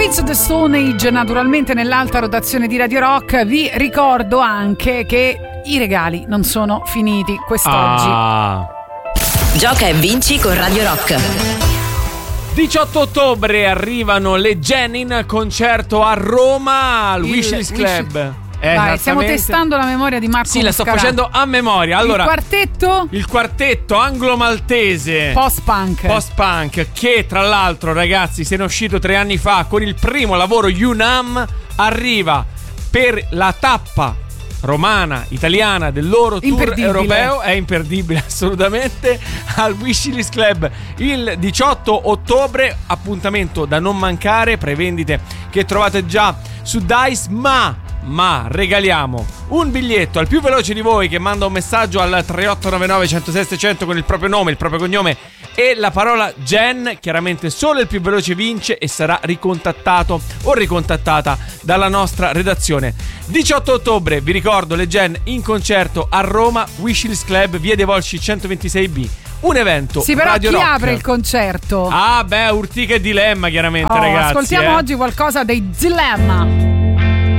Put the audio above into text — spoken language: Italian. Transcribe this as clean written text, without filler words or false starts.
Queens of the Stone Age, naturalmente nell'alta rotazione di Radio Rock. Vi ricordo anche che i regali non sono finiti quest'oggi. Gioca e vinci con Radio Rock. 18 ottobre arrivano le Gen in concerto a Roma al Wishlist Club. Vai, stiamo testando la memoria di Marco Mascarà. La sto facendo a memoria. Allora, il quartetto anglo-maltese post-punk, che tra l'altro, ragazzi, se ne è uscito 3 anni fa con il primo lavoro UNAM, arriva per la tappa romana, italiana del loro tour europeo. È imperdibile assolutamente, al Wishlist Club il 18 ottobre, appuntamento da non mancare, prevendite che trovate già su Dice, ma regaliamo un biglietto al più veloce di voi che manda un messaggio al 3899 106 600 con il proprio nome, il proprio cognome e la parola Gen. Chiaramente solo il più veloce vince e sarà ricontattato o ricontattata dalla nostra redazione. 18 ottobre, vi ricordo, le Gen in concerto a Roma, Wishlist Club, via dei Volsci 126B. Un evento. Sì, però Radio chi Rock apre il concerto? Urtica e Dilemma, chiaramente, ragazzi. Ascoltiamo oggi qualcosa dei Dilemma.